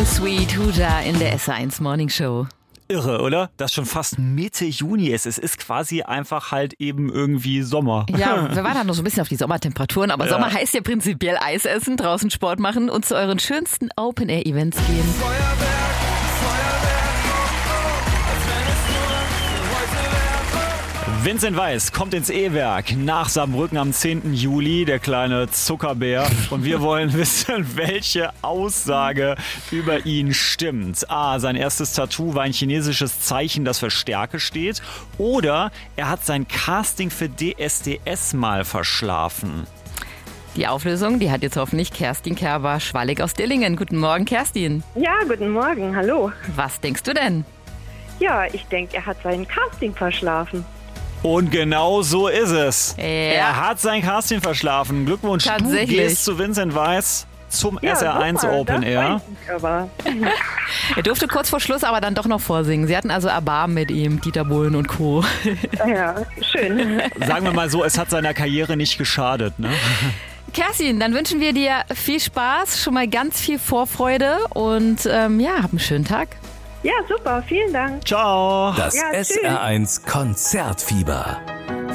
Sweet Huda in der SR1 Morning Show. Irre, oder? Das ist schon fast Mitte Juni ist. Es ist quasi einfach halt eben irgendwie Sommer. Ja, wir warten noch so ein bisschen auf die Sommertemperaturen, aber Sommer heißt ja prinzipiell Eis essen, draußen Sport machen und zu euren schönsten Open-Air-Events gehen. Vincent Weiss kommt ins E-Werk nach Saarbrücken am 10. Juli, der kleine Zuckerbär. Und wir wollen wissen, welche Aussage über ihn stimmt. A, sein erstes Tattoo war ein chinesisches Zeichen, das für Stärke steht. Oder er hat sein Casting für DSDS mal verschlafen. Die Auflösung, die hat jetzt hoffentlich Kerstin Kerber-Schwallig aus Dillingen. Guten Morgen, Kerstin. Ja, guten Morgen, hallo. Was denkst du denn? Ja, ich denke, er hat sein Casting verschlafen. Und genau so ist es. Ja. Er hat sein Casting verschlafen. Glückwunsch, Tatsächlich. Du gehst zu Vincent Weiss zum SR1 super, Open das Air. weiß ich aber. Er durfte kurz vor Schluss aber dann doch noch vorsingen. Sie hatten also Erbarmen mit ihm, Dieter Bohlen und Co. Ja, schön. Sagen wir mal so, es hat seiner Karriere nicht geschadet, ne? Kerstin, dann wünschen wir dir viel Spaß, schon mal ganz viel Vorfreude und hab einen schönen Tag. Ja, super, vielen Dank. Ciao. Das Ja, tschüss. SR1 Konzertfieber.